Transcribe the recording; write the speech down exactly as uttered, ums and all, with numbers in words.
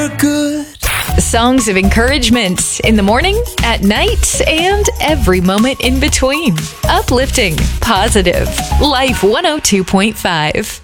you're good. Songs of encouragement in the morning, at night, and every moment in between. Uplifting, positive. Life one oh two point five.